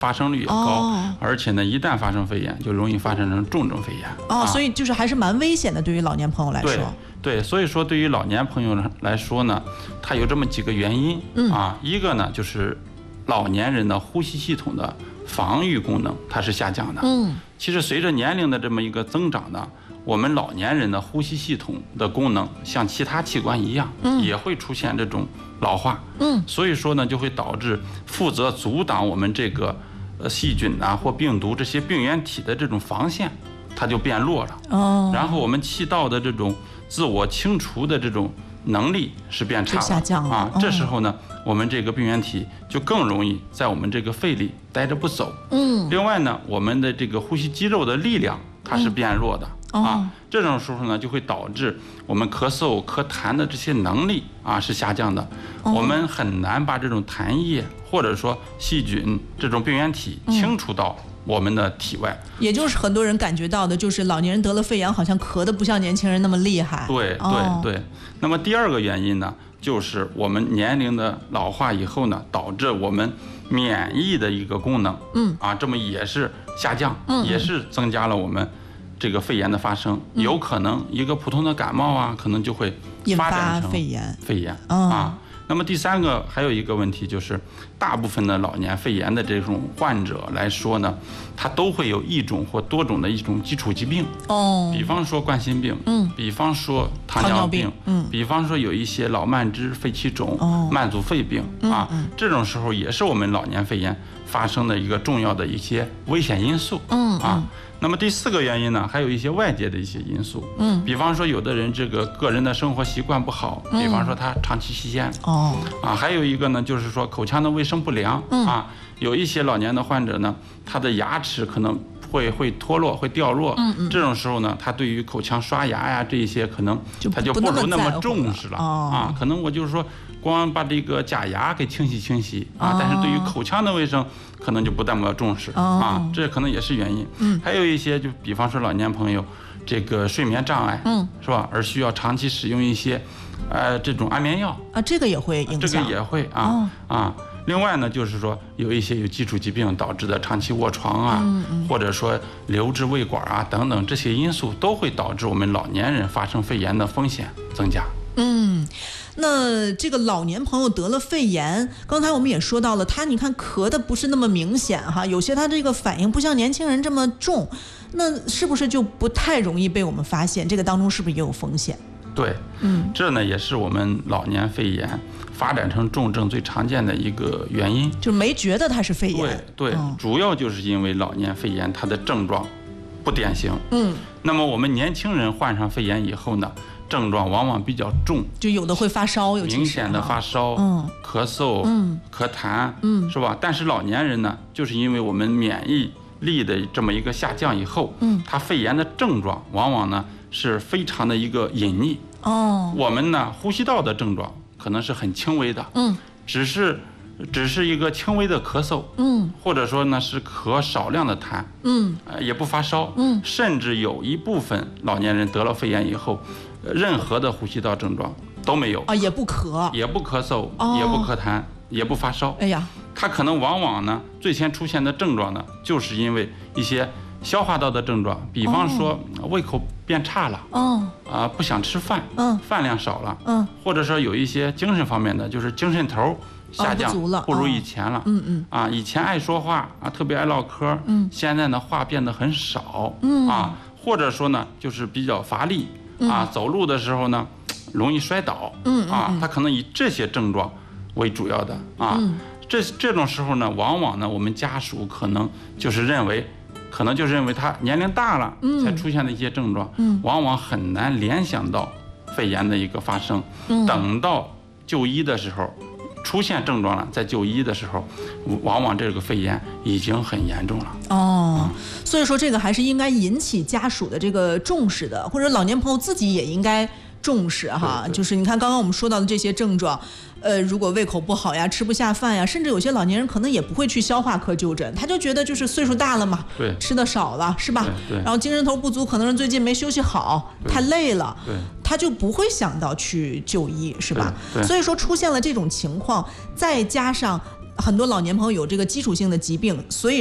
发生率也高，而且呢，一旦发生肺炎，就容易发生成重症肺炎。 所以就是还是蛮危险的，对于老年朋友来说。 对，所以说对于老年朋友来说呢，它有这么几个原因一个呢就是老年人的呼吸系统的防御功能它是下降的。其实随着年龄的这么一个增长呢，我们老年人的呼吸系统的功能像其他器官一样，也会出现这种老化。所以说呢，就会导致负责阻挡我们这个细菌或病毒这些病原体的这种防线，它就变弱了。然后我们气道的这种自我清除的这种能力是变差了， 下降了这时候呢，我们这个病原体就更容易在我们这个肺里待着不走。另外呢，我们的这个呼吸肌肉的力量它是变弱的。这种时候呢，就会导致我们咳嗽、咳痰的这些能力是下降的。我们很难把这种痰液或者说细菌这种病原体清除到我们的体外。 也就是很多人感觉到的，就是老年人得了肺炎，好像咳得不像年轻人那么厉害。 对。那么第二个原因呢，就是我们年龄的老化以后呢，导致我们免疫的一个功能，这么也是下降，也是增加了我们这个肺炎的发生。有可能一个普通的感冒可能就会发展成肺炎。那么第三个还有一个问题就是，大部分的老年肺炎的这种患者来说呢，他都会有一种或多种的一种基础疾病。比方说冠心病，比方说糖尿病，比方说有一些老慢支、肺气肿、慢阻肺病这种时候也是我们老年肺炎发生的一个重要的一些危险因素。那么第四个原因呢，还有一些外界的一些因素。比方说有的人这个个人的生活习惯不好，比方说他长期吸烟。还有一个呢，就是说口腔的卫生不良。有一些老年的患者呢，他的牙齿可能会脱落，会掉落。这种时候呢，他对于口腔刷牙这一些可能他就不如那么重视了。可能我就是说光把这个假牙给清洗但是对于口腔的卫生可能就不那么重视这可能也是原因。还有一些就比方说老年朋友这个睡眠障碍，是吧？而需要长期使用一些这种安眠药这个也会影响。 这个也会另外呢，就是说有一些有基础疾病导致的长期卧床或者说留置胃管等等，这些因素都会导致我们老年人发生肺炎的风险增加。 那这个老年朋友得了肺炎，刚才我们也说到了，你看咳的不是那么明显有些他这个反应不像年轻人这么重，那是不是就不太容易被我们发现？这个当中是不是也有风险？ 对，这呢也是我们老年肺炎发展成重症最常见的一个原因， 就没觉得它是肺炎。 对，主要就是因为老年肺炎它的症状不典型。那么我们年轻人患上肺炎以后呢，症状往往比较重， 就有的会发烧， 明显的发烧、咳嗽、咳痰，是吧？但是老年人呢，就是因为我们免疫力的这么一个下降以后，他肺炎的症状往往呢是非常的一个隐匿。我们呢呼吸道的症状可能是很轻微的，只是一个轻微的咳嗽，或者说呢是咳少量的痰，也不发烧，甚至有一部分老年人得了肺炎以后，任何的呼吸道症状都没有也不咳， 也不咳嗽，也不咳痰，也不发烧。他可能往往呢最先出现的症状呢，就是因为一些消化道的症状，比方说胃口变差了，不想吃饭，饭量少了，或者说有一些精神方面的，就是精神头下降，不如以前了，以前爱说话特别爱唠嗑，现在呢话变得很少，或者说呢就是比较乏力，走路的时候呢容易摔倒，他可能以这些症状为主要的这种时候呢，往往呢我们家属可能就是认为他年龄大了才出现的一些症状，往往很难联想到肺炎的一个发生。等到就医的时候出现症状了，在就医的时候，往往这个肺炎已经很严重了。 所以说这个还是应该引起家属的这个重视的，或者老年朋友自己也应该重视就是你看刚刚我们说到的这些症状，如果胃口不好呀，吃不下饭呀，甚至有些老年人可能也不会去消化科就诊，他就觉得就是岁数大了嘛，吃的少了是吧？然后精神头不足，可能是最近没休息好，太累了，他就不会想到去就医，是吧？所以说出现了这种情况，再加上很多老年朋友有这个基础性的疾病，所以